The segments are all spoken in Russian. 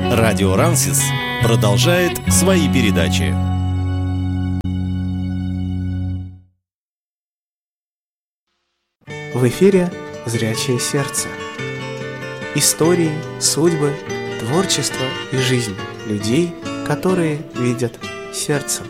Радио Рансис продолжает свои передачи. В эфире «Зрячее сердце». Истории, судьбы, творчество и жизнь людей, которые видят сердцем.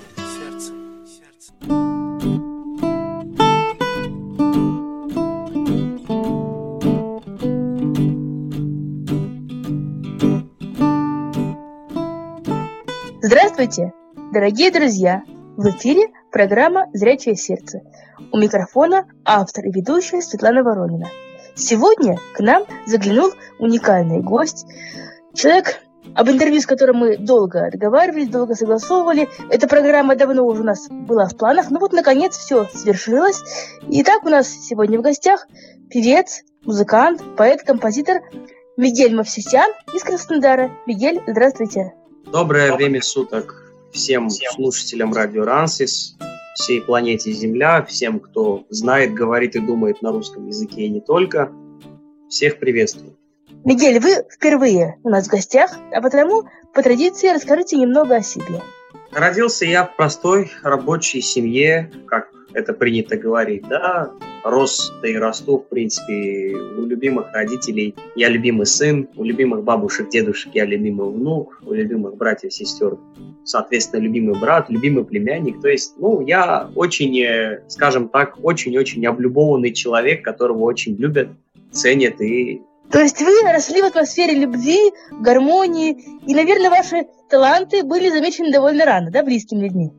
Здравствуйте, дорогие друзья! В эфире программа «Зрячее сердце». У микрофона автор и ведущая Светлана Воронина. Сегодня к нам заглянул уникальный гость, человек, об интервью с которым мы долго договаривались, долго согласовывали. Эта программа давно уже у нас была в планах, но вот наконец все свершилось. Итак, у нас сегодня в гостях певец, музыкант, поэт, композитор Мигель Мовсисян из Краснодара. Мигель, здравствуйте! Доброе время суток всем слушателям Радио Рансис, всей планете Земля, всем, кто знает, говорит и думает на русском языке и не только. Всех приветствую. Мигель, вы впервые у нас в гостях, а потому, по традиции, расскажите немного о себе. Родился я в простой рабочей семье, как это принято говорить, да. Рос, да и расту, в принципе, у любимых родителей я любимый сын, у любимых бабушек, дедушек я любимый внук, у любимых братьев, сестер, соответственно, любимый брат, любимый племянник. То есть, я очень, скажем так, очень-очень облюбованный человек, которого очень любят, ценят и... То есть вы росли в атмосфере любви, гармонии, и, наверное, ваши таланты были замечены довольно рано, да, близкими людьми?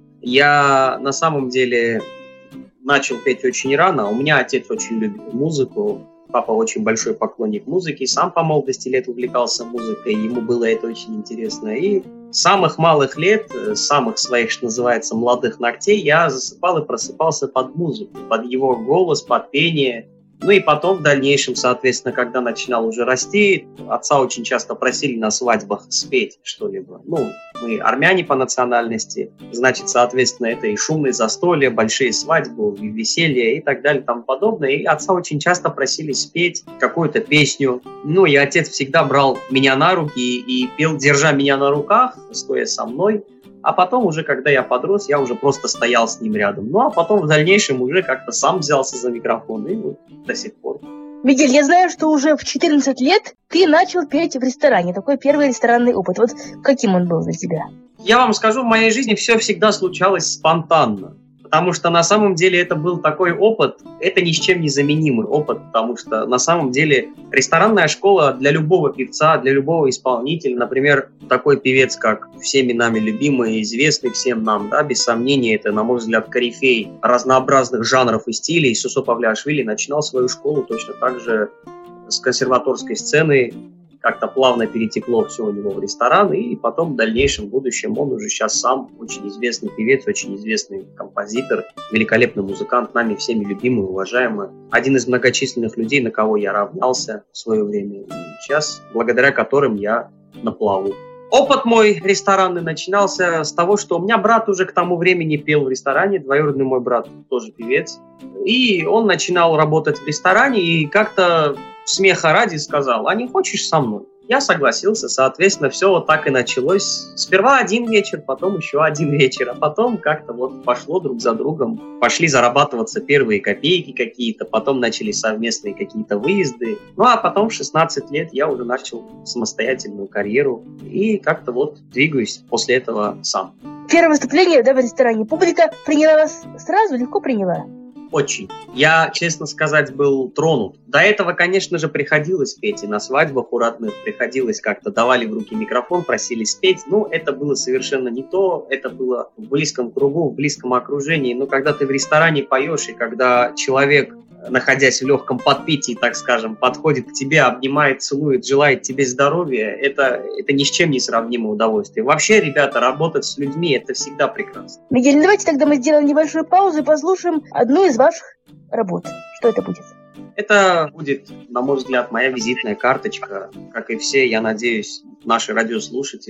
Я на самом деле начал петь очень рано. У меня отец очень любит музыку, папа очень большой поклонник музыки, сам по молодости лет увлекался музыкой, ему было это очень интересно. И с самых малых лет, с самых своих, что называется, молодых ногтей, я засыпал и просыпался под музыку, под его голос, под пение. И потом в дальнейшем, соответственно, когда начинал уже расти, отца очень часто просили на свадьбах спеть что-либо. Мы армяне по национальности, значит, соответственно, это и шумные застолья, большие свадьбы, и веселья и так далее и тому подобное. И отца очень часто просили спеть какую-то песню. И отец всегда брал меня на руки и пел, держа меня на руках, стоя со мной. А потом уже, когда я подрос, я уже просто стоял с ним рядом. А потом в дальнейшем уже как-то сам взялся за микрофон и до сих пор. Мигель, я знаю, что уже в 14 лет ты начал петь в ресторане. Такой первый ресторанный опыт. Вот каким он был для тебя? Я вам скажу, в моей жизни все всегда случалось спонтанно. Потому что на самом деле это был такой опыт, это ни с чем не заменимый опыт, потому что на самом деле ресторанная школа для любого певца, для любого исполнителя, например, такой певец, как всеми нами любимый, известный всем нам, да, без сомнения, это, на мой взгляд, корифей разнообразных жанров и стилей, Сусо Павлиашвили начинал свою школу точно так же с консерваторской сцены. Как-то плавно перетекло все у него в ресторан, и потом в дальнейшем будущем он уже сейчас сам очень известный певец, очень известный композитор, великолепный музыкант, нами всеми любимый, уважаемый. Один из многочисленных людей, на кого я равнялся в свое время, и сейчас, благодаря которым я на плаву. Опыт мой ресторанный начинался с того, что у меня брат уже к тому времени пел в ресторане, двоюродный мой брат тоже певец, и он начинал работать в ресторане, и как-то смеха ради сказал: а не хочешь со мной? Я согласился, соответственно, все вот так и началось. Сперва один вечер, потом еще один вечер, а потом как-то пошло друг за другом. Пошли зарабатываться первые копейки какие-то, потом начались совместные какие-то выезды. А потом в 16 лет я уже начал самостоятельную карьеру и как-то двигаюсь после этого сам. Первое выступление, в ресторане. Публика приняла вас сразу, легко приняла? Очень. Я, честно сказать, был тронут. До этого, конечно же, приходилось петь. И на свадьбах у родных приходилось как-то, давали в руки микрофон, просили спеть. Это было совершенно не то. Это было в близком кругу, в близком окружении. Но когда ты в ресторане поешь, и когда человек, находясь в легком подпитии, так скажем, подходит к тебе, обнимает, целует, желает тебе здоровья, это ни с чем не сравнимое удовольствие. Вообще, ребята, работать с людьми – это всегда прекрасно. Мигель, давайте тогда мы сделаем небольшую паузу и послушаем одну из ваших работ. Что это будет? Это будет, на мой взгляд, моя визитная карточка. Как и все, я надеюсь, наши радиослушатели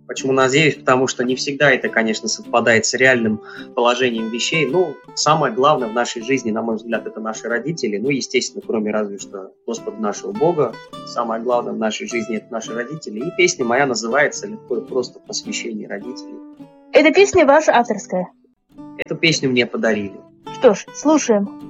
Почему надеюсь? Потому что не всегда это, конечно, совпадает с реальным положением вещей. Ну, самое главное в нашей жизни, на мой взгляд, это наши родители. Ну, естественно, кроме разве что Господа нашего Бога. Самое главное в нашей жизни – это наши родители. И песня моя называется «Легко и просто. Посвящение родителей». Эта песня ваша авторская? Эту песню мне подарили. Что ж, слушаем.